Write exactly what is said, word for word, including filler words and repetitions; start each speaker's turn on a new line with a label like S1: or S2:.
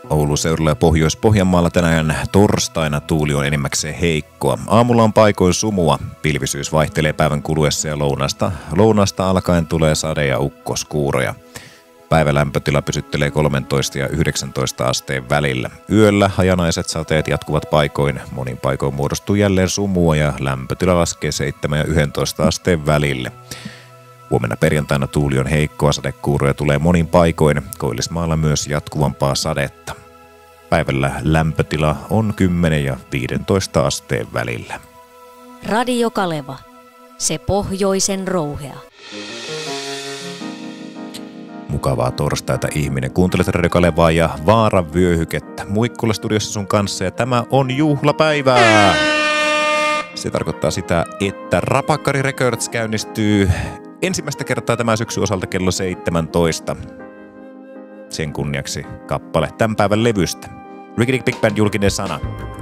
S1: Oulun seudulla ja Pohjois-Pohjanmaalla tänään torstaina tuuli on enimmäkseen heikkoa. Aamulla on paikoin sumua. Pilvisyys vaihtelee päivän kuluessa ja lounasta, lounasta alkaen tulee sade- ja ukkoskuuroja. Päivälämpötila pysyttelee kolmetoista ja yhdeksäntoista asteen välillä. Yöllä hajanaiset sateet jatkuvat paikoin. Monin paikoin muodostuu jälleen sumua ja lämpötila laskee seitsemän ja yksitoista asteen välille. Huomenna perjantaina tuuli on heikkoa, sadekuuroja tulee monin paikoin. Koillismaalla myös jatkuvampaa sadetta. Päivällä lämpötila on kymmenen ja viisitoista asteen välillä.
S2: Radio Kaleva, se pohjoisen rouhea.
S1: Mukavaa torstaita ihminen. Kuuntelet Radio Kalevaa ja Vaaran vyöhykettä. Muikkula studiossa sun kanssa ja tämä on juhlapäivää. Se tarkoittaa sitä, että Rapakkari Records käynnistyy ensimmäistä kertaa tämän syksyn osalta kello seitsemäntoista. Sen kunniaksi kappale tämän päivän levystä. Ricky Dick Big Band, Julkinen sana.